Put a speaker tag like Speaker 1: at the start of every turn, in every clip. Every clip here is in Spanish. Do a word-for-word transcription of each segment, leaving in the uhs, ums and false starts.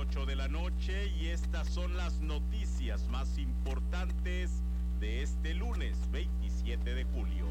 Speaker 1: ocho de la noche y estas son las noticias más importantes de este lunes veintisiete de julio.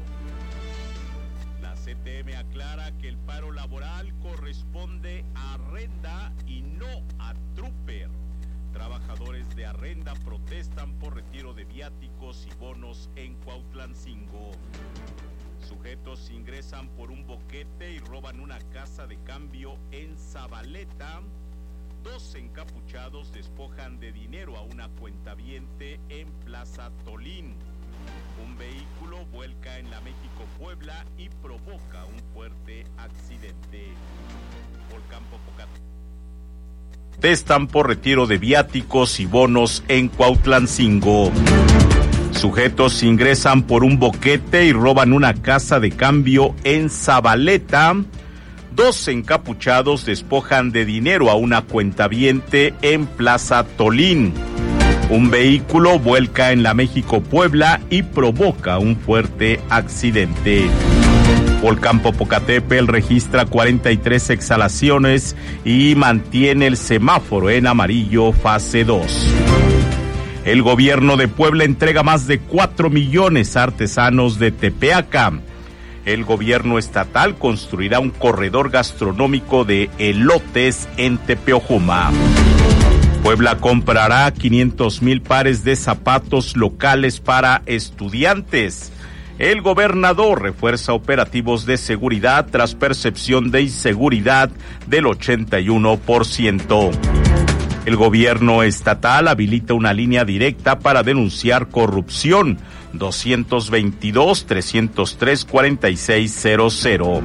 Speaker 1: La C T M aclara que el paro laboral corresponde a Arrenda y no a Trooper. Trabajadores de Arrenda protestan por retiro de viáticos y bonos en Cuautlancingo. Sujetos ingresan por un boquete y roban una casa de cambio en Zabaleta. Dos encapuchados despojan de dinero a una cuentaviente en Plaza Tolín. Un vehículo vuelca en la México-Puebla y provoca un fuerte accidente. Volcán Popocatépetl. Protestan por retiro de viáticos y bonos en Cuautlancingo. Sujetos ingresan por un boquete y roban una casa de cambio en Zabaleta. Dos encapuchados despojan de dinero a una cuentaviente en Plaza Tolín. Un vehículo vuelca en la México-Puebla y provoca un fuerte accidente. Volcán Popocatépetl registra cuarenta y tres exhalaciones y mantiene el semáforo en amarillo fase dos. El gobierno de Puebla entrega más de cuatro millones a artesanos de Tepeaca. El gobierno estatal construirá un corredor gastronómico de elotes en Tepeojuma. Puebla comprará quinientos mil pares de zapatos locales para estudiantes. El gobernador refuerza operativos de seguridad tras percepción de inseguridad del ochenta y uno por ciento. El gobierno estatal habilita una línea directa para denunciar corrupción, doscientos veintidós, trescientos tres, cuarenta y seis cero cero.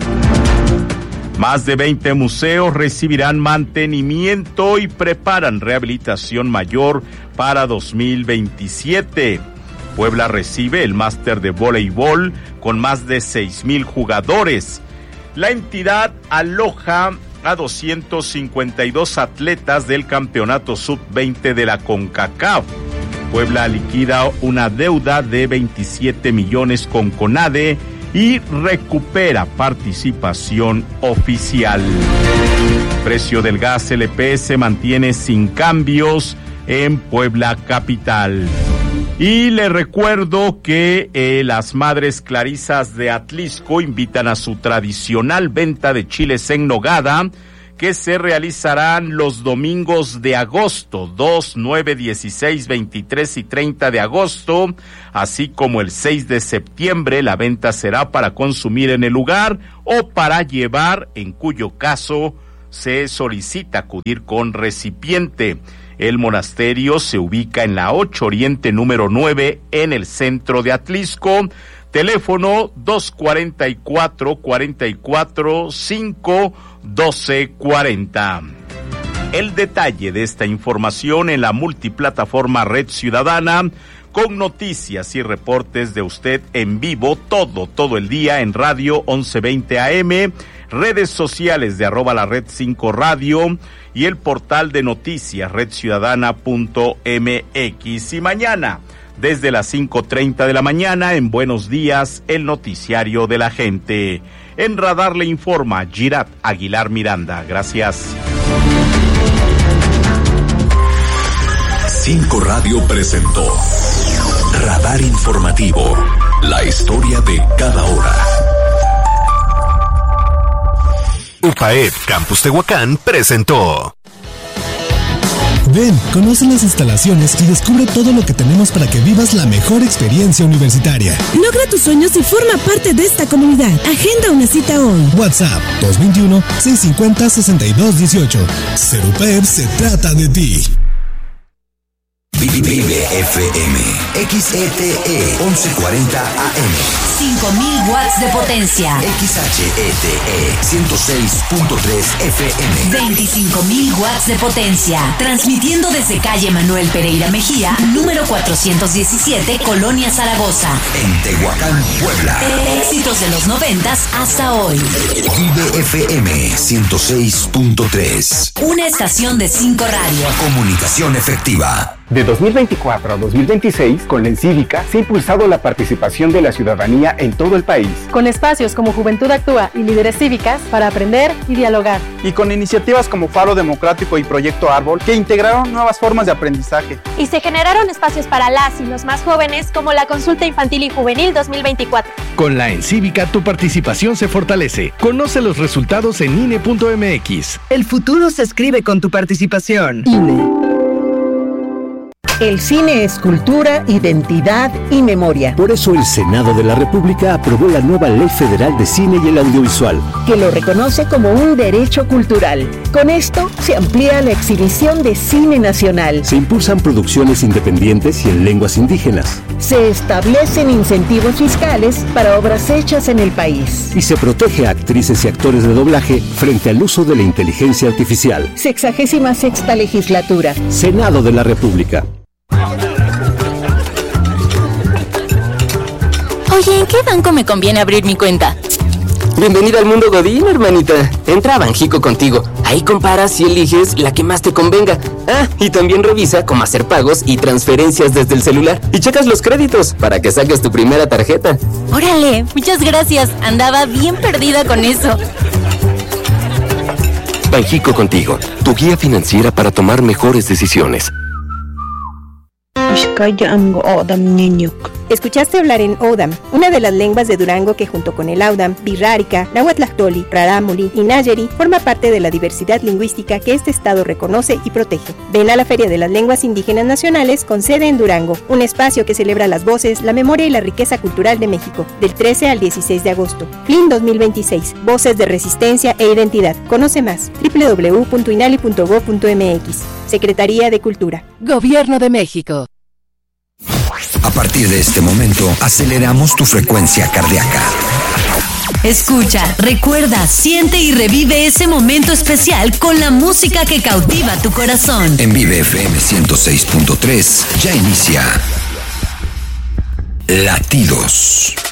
Speaker 1: Más de veinte museos recibirán mantenimiento y preparan rehabilitación mayor para dos mil veintisiete. Puebla recibe el máster de voleibol con más de seis mil jugadores. La entidad aloja a doscientos cincuenta y dos atletas del campeonato sub veinte de la CONCACAF. Puebla liquida una deuda de veintisiete millones con CONADE y recupera participación oficial. Precio del gas L P se mantiene sin cambios en Puebla capital. Y le recuerdo que eh, las Madres Clarisas de Atlisco invitan a su tradicional venta de chiles en nogada, que se realizarán los domingos de agosto, dos, nueve, dieciséis, veintitrés y treinta de agosto, así como el seis de septiembre. La venta será para consumir en el lugar o para llevar, en cuyo caso se solicita acudir con recipiente. El monasterio se ubica en la ocho Oriente número nueve en el centro de Atlisco. Teléfono dos cuarenta y cuatro, cuarenta y cuatro, cinco, doce cuarenta. El detalle de esta información en la multiplataforma Red Ciudadana, con noticias y reportes de usted en vivo todo, todo el día en Radio once veinte A M, redes sociales de arroba la red cinco radio y el portal de noticias red ciudadana punto m x. Y mañana, desde las cinco treinta de la mañana, en Buenos Días, el noticiario de la gente. En Radar le informa Girat Aguilar Miranda. Gracias.
Speaker 2: cinco Radio presentó Radar Informativo, la historia de cada hora. U P A E P Campus Tehuacán presentó.
Speaker 3: Ven, conoce las instalaciones y descubre todo lo que tenemos para que vivas la mejor experiencia universitaria.
Speaker 4: Logra tus sueños y forma parte de esta comunidad. Agenda una cita hoy.
Speaker 3: WhatsApp dos veintiuno, seiscientos cincuenta, sesenta y dos dieciocho. Ser U P A E P se trata de ti.
Speaker 2: Vive F M, X E T E once cuarenta A M.
Speaker 5: cinco mil watts de potencia.
Speaker 2: X H E T E ciento seis punto tres F M.
Speaker 5: veinticinco mil watts de potencia. Transmitiendo desde calle Manuel Pereira Mejía, número cuatrocientos diecisiete, Colonia Zaragoza.
Speaker 2: En Tehuacán, Puebla.
Speaker 5: Éxitos de los noventas hasta hoy.
Speaker 2: Vive F M ciento seis punto tres.
Speaker 5: Una estación de cinco Radio.
Speaker 2: Comunicación efectiva.
Speaker 6: De dos mil veinticuatro a dos mil veintiséis, con la Encívica se ha impulsado la participación de la ciudadanía en todo el país.
Speaker 7: Con espacios como Juventud Actúa y Líderes Cívicas para aprender y dialogar.
Speaker 8: Y con iniciativas como Faro Democrático y Proyecto Árbol que integraron nuevas formas de aprendizaje.
Speaker 9: Y se generaron espacios para las y los más jóvenes como la Consulta Infantil y Juvenil dos mil veinticuatro.
Speaker 10: Con la Encívica tu participación se fortalece. Conoce los resultados en I N E punto M X.
Speaker 11: El futuro se escribe con tu participación.
Speaker 12: I N E. El cine es cultura, identidad y memoria.
Speaker 13: Por eso el Senado de la República aprobó la nueva Ley Federal de Cine y el Audiovisual,
Speaker 12: que lo reconoce como un derecho cultural. Con esto se amplía la exhibición de cine nacional.
Speaker 13: Se impulsan producciones independientes y en lenguas indígenas.
Speaker 12: Se establecen incentivos fiscales para obras hechas en el país.
Speaker 13: Y se protege a actrices y actores de doblaje frente al uso de la inteligencia artificial.
Speaker 12: Sexagésima sexta legislatura.
Speaker 13: Senado de la República.
Speaker 14: Oye, ¿en qué banco me conviene abrir mi cuenta?
Speaker 15: Bienvenida al mundo Godín, hermanita. Entra a Banjico contigo. Ahí comparas y eliges la que más te convenga. Ah, y también revisa cómo hacer pagos y transferencias desde el celular. Y checas los créditos para que saques tu primera tarjeta.
Speaker 14: Órale, muchas gracias. Andaba bien perdida con eso.
Speaker 2: Banjico contigo, tu guía financiera para tomar mejores decisiones.
Speaker 16: Escuchaste hablar en Odam, una de las lenguas de Durango que junto con el Audam, Birrárica, Nahuatlactoli, Rarámuri y Nayeri forma parte de la diversidad lingüística que este estado reconoce y protege. Ven a la Feria de las Lenguas Indígenas Nacionales con sede en Durango, un espacio que celebra las voces, la memoria y la riqueza cultural de México, del trece al dieciséis de agosto. F L I N dos mil veintiséis, Voces de Resistencia e Identidad. Conoce más, doble u doble u doble u punto inali punto gob punto m x. Secretaría de Cultura.
Speaker 17: Gobierno de México.
Speaker 18: A partir de este momento, aceleramos tu frecuencia cardíaca.
Speaker 5: Escucha, recuerda, siente y revive ese momento especial con la música que cautiva tu corazón.
Speaker 18: En Vive F M ciento seis punto tres ya inicia Latidos.